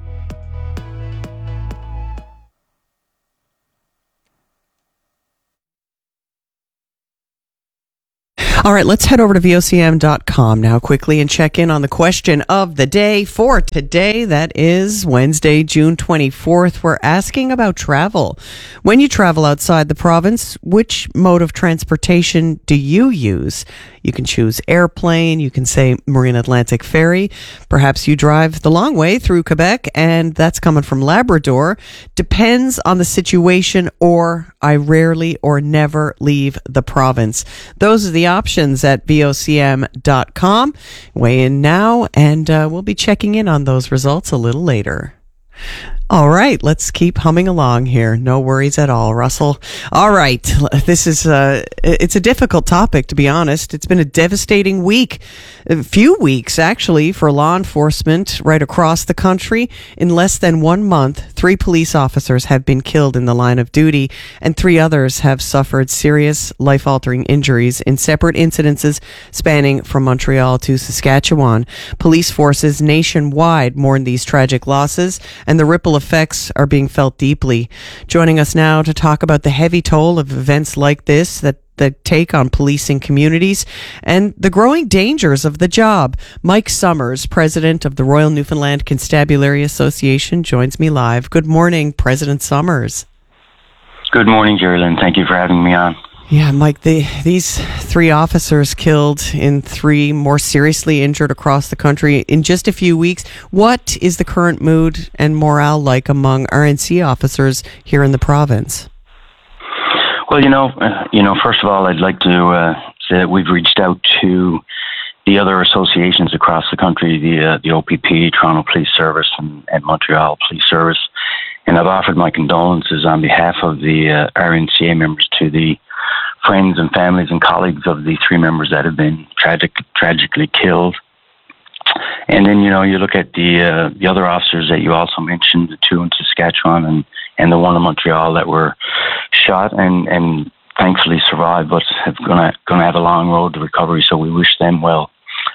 All right, let's head over to VOCM.com now quickly and check in on the question of the day for today. That is Wednesday, June 24th. We're asking about travel. When you travel outside the province, which mode of transportation do you use? You can choose airplane. You can say Marine Atlantic Ferry. Perhaps you drive the long way through Quebec, and that's coming from Labrador. Depends on the situation, or I rarely or never leave the province. Those are the options at VOCM.com. Weigh in now, and we'll be checking in on those results a little later. All right, let's keep humming along here. No worries at all, Russell. All right, this is it's a difficult topic, to be honest. It's been a devastating week, a few weeks actually, for law enforcement right across the country. In less than 1 month, 3 police officers have been killed in the line of duty, and 3 others have suffered serious life-altering injuries in separate incidences spanning from Montreal to Saskatchewan. Police forces nationwide mourn these tragic losses, and the ripple effects are being felt deeply. Joining us now to talk about the heavy toll of events like this that take on policing communities and the growing dangers of the job, Mike Summers, president of the Royal Newfoundland Constabulary Association, joins me live. Good morning, President Summers. Good morning, Geraldine. Thank you for having me on. Yeah, Mike, these 3 officers killed and 3 more seriously injured across the country in just a few weeks. What is the current mood and morale like among RNC officers here in the province? Well, first of all, I'd like to say that we've reached out to the other associations across the country, the OPP, Toronto Police Service, and Montreal Police Service, and I've offered my condolences on behalf of the RNCA members to the friends and families and colleagues of the 3 members that have been tragically killed. And then, you look at the other officers that you also mentioned, the 2 in Saskatchewan and the 1 in Montreal that were shot and thankfully survived, but have going to have a long road to recovery, so we wish them well.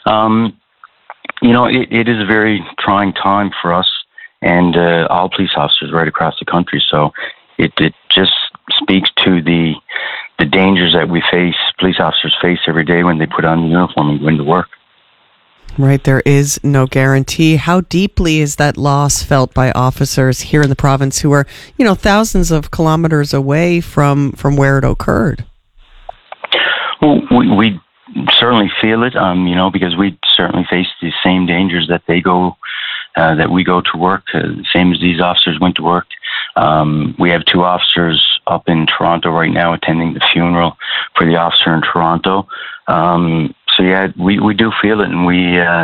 It is a very trying time for us and all police officers right across the country, so it just speaks to the dangers that police officers face every day when they put on the uniform and go into work. Right, there is no guarantee. How deeply is that loss felt by officers here in the province who are, thousands of kilometers away from where it occurred? Well, we certainly feel it, because we certainly face the same dangers that we go to work, same as these officers went to work. We have 2 officers up in Toronto right now attending the funeral for the officer in Toronto. So yeah, we do feel it, and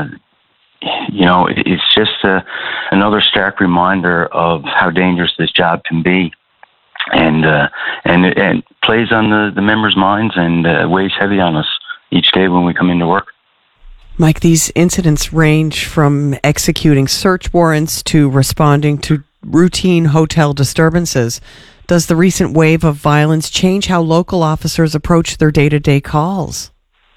it's just another stark reminder of how dangerous this job can be, and it plays on the members' minds and weighs heavy on us each day when we come into work. Mike, these incidents range from executing search warrants to responding to routine hotel disturbances. Does the recent wave of violence change how local officers approach their day-to-day calls?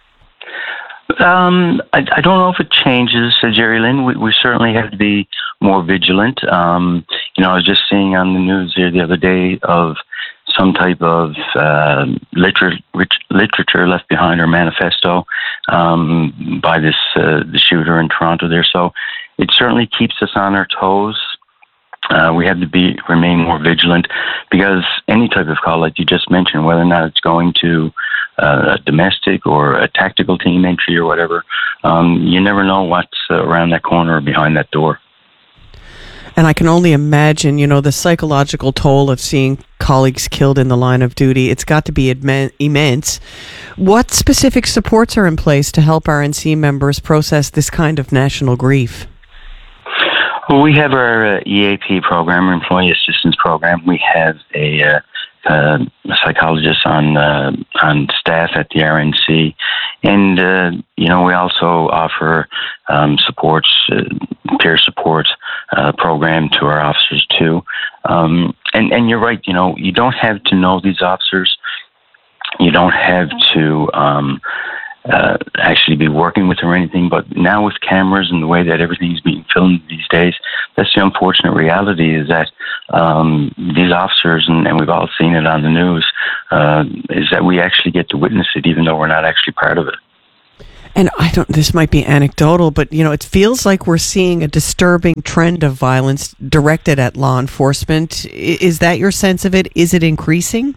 I don't know if it changes, Jerry Lynn. We certainly have to be more vigilant. I was just seeing on the news here the other day of some type of literature left behind, or manifesto, by the shooter in Toronto there. So it certainly keeps us on our toes. we have to remain more vigilant, because any type of call, like you just mentioned, whether or not it's going to a domestic or a tactical team entry or whatever, you never know what's around that corner or behind that door. And I can only imagine, the psychological toll of seeing colleagues killed in the line of duty. It's got to be immense. What specific supports are in place to help RNC members process this kind of national grief? Well, we have our EAP program, or Employee Assistance Program. We have a psychologist on staff at the RNC, and we also offer supports, peer support program to our officers too. And you're right. You don't have to know these officers. You don't have to actually be working with them or anything. But now with cameras and the way that everything's being filmed these days, that's the unfortunate reality, is that these officers, and we've all seen it on the news, is that we actually get to witness it even though we're not actually part of it. And this might be anecdotal, but, it feels like we're seeing a disturbing trend of violence directed at law enforcement. Is that your sense of it? Is it increasing?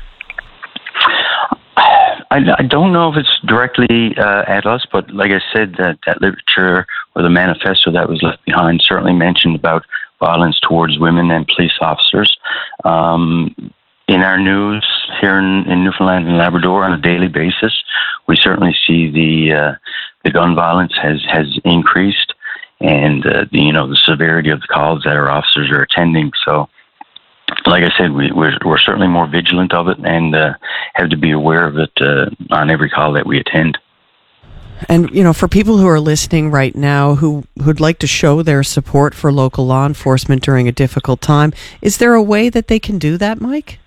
I don't know if it's directly at us, but like I said, that literature or the manifesto that was left behind certainly mentioned about violence towards women and police officers. In our news here in Newfoundland and Labrador on a daily basis, we certainly see the gun violence has increased, and the severity of the calls that our officers are attending. So, like I said, we're certainly more vigilant of it, and have to be aware of it on every call that we attend. And, for people who are listening right now who'd like to show their support for local law enforcement during a difficult time, is there a way that they can do that, Mike?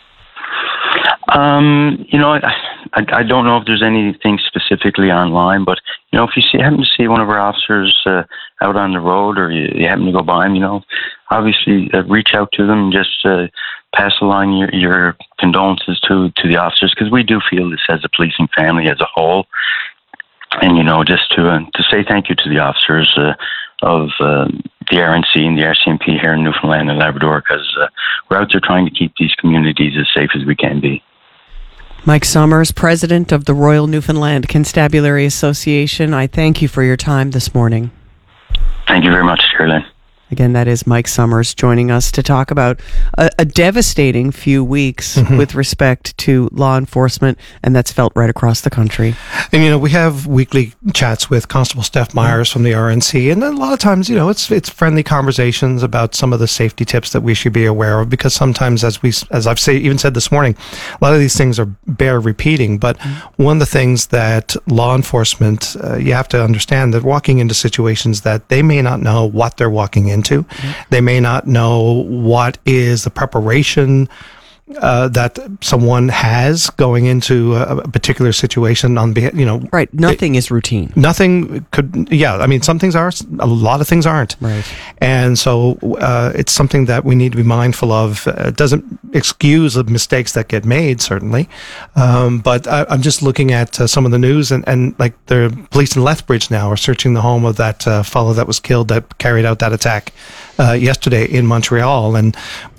I don't know if there's anything specifically online, but, if you happen to see one of our officers out on the road, or you happen to go by them, obviously reach out to them and just pass along your condolences to the officers, because we do feel this as a policing family as a whole. And, just to say thank you to the officers of the RNC and the RCMP here in Newfoundland and Labrador, because we're out there trying to keep these communities as safe as we can be. Mike Summers, President of the Royal Newfoundland Constabulary Association, I thank you for your time this morning. Thank you very much, Caroline. Again, that is Mike Summers joining us to talk about a devastating few weeks with respect to law enforcement, and that's felt right across the country. And, we have weekly chats with Constable Steph Myers from the RNC, and a lot of times, it's friendly conversations about some of the safety tips that we should be aware of, because sometimes, as I've even said this morning, a lot of these things bear repeating. But one of the things that law enforcement, you have to understand that walking into situations that they may not know what they're walking into. They may not know what is the preparation that someone has going into a particular situation on behalf, Right. Nothing is routine. Nothing could, some things are, a lot of things aren't. Right. And so it's something that we need to be mindful of. It doesn't excuse the mistakes that get made, certainly. But I'm just looking at some of the news, and like the police in Lethbridge now are searching the home of that fellow that was killed, that carried out that attack yesterday in Montreal, and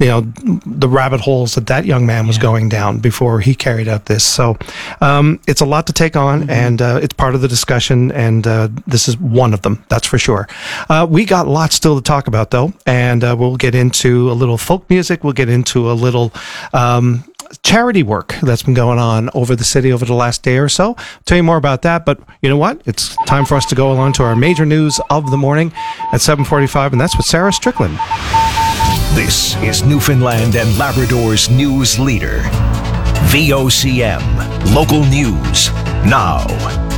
the rabbit holes that young man was going down before he carried out this. So it's a lot to take on, and it's part of the discussion, and this is one of them, that's for sure. We got lots still to talk about, though, and we'll get into a little folk music. We'll get into a little charity work that's been going on over the city over the last day or so. I'll tell you more about that, but you know what? It's time for us to go along to our major news of the morning at 7:45, and that's with Sarah Strickland. This is Newfoundland and Labrador's news leader. VOCM, local news, now.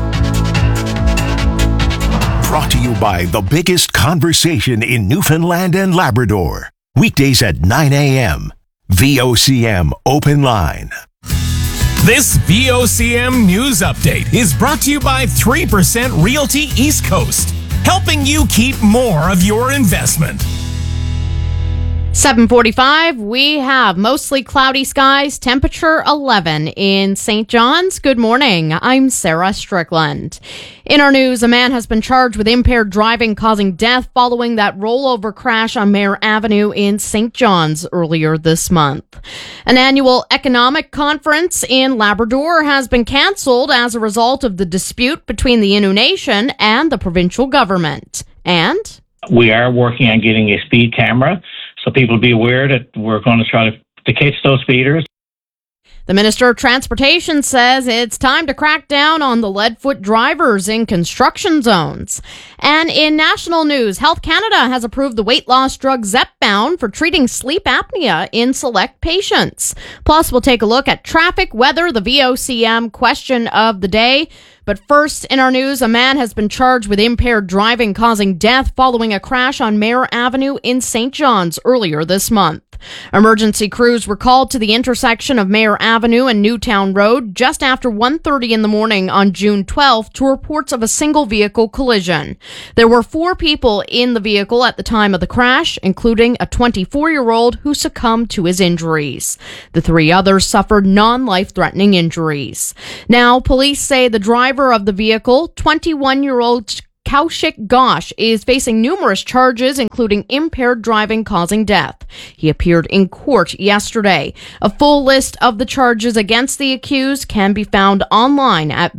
Brought to you by the biggest conversation in Newfoundland and Labrador. Weekdays at 9 a.m. VOCM Open Line. This VOCM news update is brought to you by 3% Realty East Coast, helping you keep more of your investment. 7:45, we have mostly cloudy skies, temperature 11 in St. John's. Good morning. I'm Sarah Strickland. In our news, a man has been charged with impaired driving causing death following that rollover crash on Mayor Avenue in St. John's earlier this month. An annual economic conference in Labrador has been cancelled as a result of the dispute between the Innu Nation and the provincial government. And we are working on getting a speed camera, so people be aware that we're going to try to catch those speeders. The Minister of Transportation says it's time to crack down on the lead-foot drivers in construction zones. And in national news, Health Canada has approved the weight loss drug Zepbound for treating sleep apnea in select patients. Plus, we'll take a look at traffic, weather, the VOCM question of the day. But first, in our news, a man has been charged with impaired driving causing death following a crash on Mayor Avenue in St. John's earlier this month. Emergency crews were called to the intersection of Mayor Avenue and Newtown Road just after 1:30 in the morning on June 12th to reports of a single vehicle collision. There were 4 people in the vehicle at the time of the crash, including a 24-year-old who succumbed to his injuries. The 3 others suffered non-life-threatening injuries. Now, police say the driver of the vehicle, 21-year-old Kaushik Ghosh, is facing numerous charges, including impaired driving causing death. He appeared in court yesterday. A full list of the charges against the accused can be found online at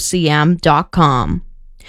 vocm.com.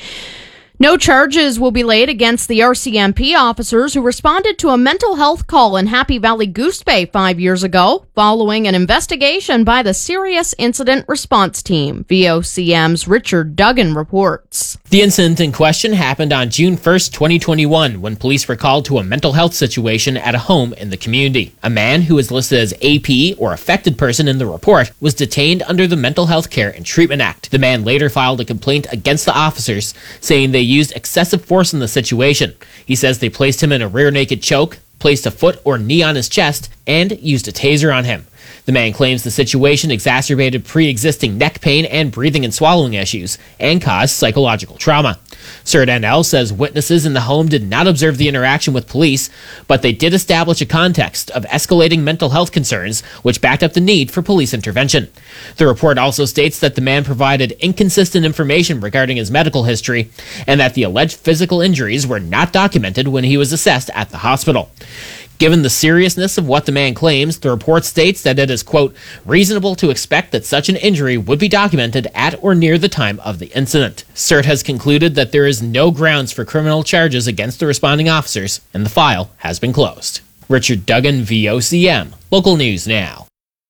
No charges will be laid against the RCMP officers who responded to a mental health call in Happy Valley Goose Bay 5 years ago, following an investigation by the Serious Incident Response Team. VOCM's Richard Duggan reports. The incident in question happened on June 1st, 2021, when police were called to a mental health situation at a home in the community. A man who is listed as AP, or affected person in the report, was detained under the Mental Health Care and Treatment Act. The man later filed a complaint against the officers, saying they used excessive force in the situation. He says they placed him in a rear naked choke, placed a foot or knee on his chest, and used a taser on him. The man claims the situation exacerbated pre-existing neck pain and breathing and swallowing issues, and caused psychological trauma. CERT-NL says witnesses in the home did not observe the interaction with police, but they did establish a context of escalating mental health concerns, which backed up the need for police intervention. The report also states that the man provided inconsistent information regarding his medical history, and that the alleged physical injuries were not documented when he was assessed at the hospital. Given the seriousness of what the man claims, the report states that it is, quote, reasonable to expect that such an injury would be documented at or near the time of the incident. CERT has concluded that there is no grounds for criminal charges against the responding officers, and the file has been closed. Richard Duggan, VOCM. Local News Now.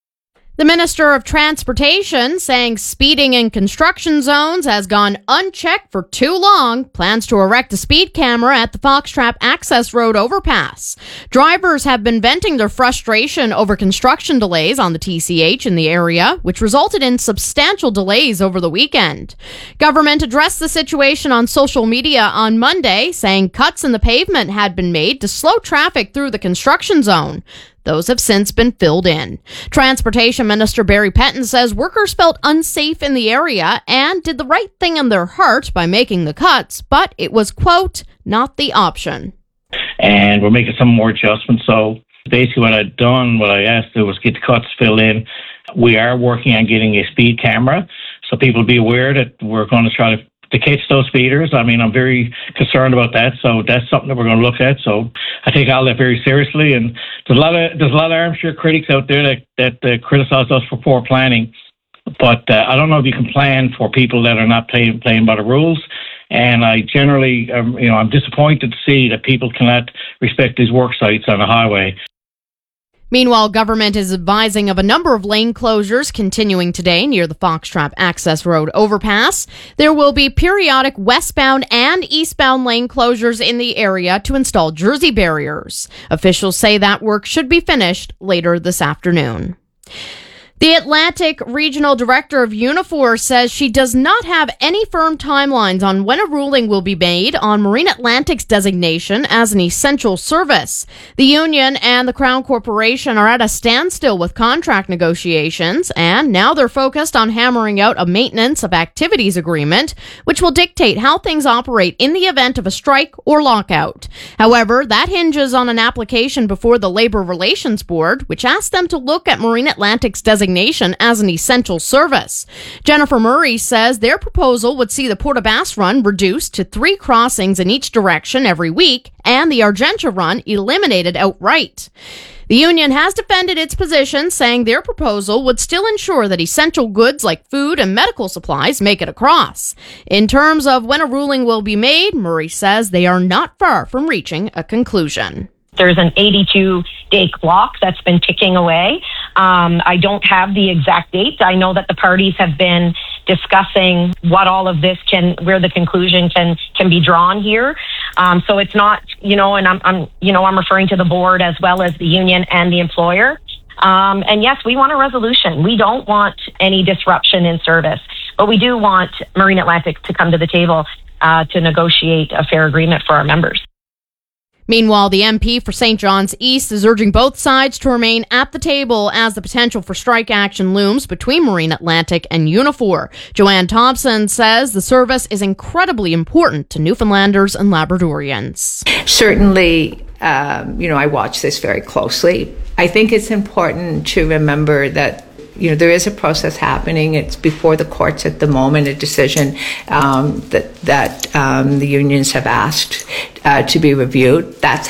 The Minister of Transportation saying speeding in construction zones has gone unchecked for too long, plans to erect a speed camera at the Foxtrap Access Road overpass. Drivers have been venting their frustration over construction delays on the TCH in the area, which resulted in substantial delays over the weekend. Government addressed the situation on social media on Monday, saying cuts in the pavement had been made to slow traffic through the construction zone. Those have since been filled in. Transportation Minister Barry Pettin says workers felt unsafe in the area and did the right thing in their heart by making the cuts, but it was, quote, not the option. And we're making some more adjustments. So basically what I asked to was get the cuts filled in. We are working on getting a speed camera, so people be aware that we're going to try to catch those speeders. I mean, I'm very concerned about that, so that's something that we're going to look at. So I take all that very seriously, and there's a lot of armchair critics out there that criticize us for poor planning. But I don't know if you can plan for people that are not playing by the rules. And I generally, I'm disappointed to see that people cannot respect these work sites on the highway. Meanwhile, government is advising of a number of lane closures continuing today near the Foxtrap Access Road overpass. There will be periodic westbound and eastbound lane closures in the area to install jersey barriers. Officials say that work should be finished later this afternoon. The Atlantic Regional Director of Unifor says she does not have any firm timelines on when a ruling will be made on Marine Atlantic's designation as an essential service. The union and the Crown Corporation are at a standstill with contract negotiations, and now they're focused on hammering out a maintenance of activities agreement, which will dictate how things operate in the event of a strike or lockout. However, that hinges on an application before the Labor Relations Board, which asked them to look at Marine Atlantic's designation as an essential service. Jennifer Murray says their proposal would see the Port aux Basques run reduced to 3 crossings in each direction every week and the Argentia run eliminated outright. The union has defended its position, saying their proposal would still ensure that essential goods like food and medical supplies make it across. In terms of when a ruling will be made, Murray says they are not far from reaching a conclusion. There's an 82-day clock that's been ticking away. I don't have the exact date. I know that the parties have been discussing what all of this where the conclusion can be drawn here. So it's not, and I'm referring to the board as well as the union and the employer. And yes, we want a resolution. We don't want any disruption in service, but we do want Marine Atlantic to come to the table to negotiate a fair agreement for our members. Meanwhile, the MP for St. John's East is urging both sides to remain at the table as the potential for strike action looms between Marine Atlantic and Unifor. Joanne Thompson says the service is incredibly important to Newfoundlanders and Labradorians. Certainly, I watch this very closely. I think it's important to remember that there is a process happening. It's before the courts at the moment, a decision that the unions have asked to be reviewed. That's